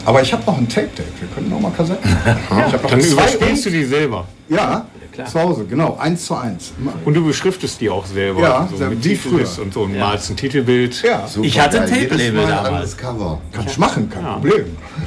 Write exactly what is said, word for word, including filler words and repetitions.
Aber ich habe noch ein Tape-Deck. Wir können noch mal Kassetten machen. Ja, ich hab noch dann zwei überspielst du die selber. Ja, klar. zu Hause, genau. Eins zu eins. Immer. Und du beschriftest die auch selber. Ja, so sehr- mit wie Titellist früher. und so. Und Ja. malst ein Titelbild. Ja, Ich hatte ein Jedes Tape-Label Mal damals. anderes Cover. kann ich machen, kein Ja. Problem.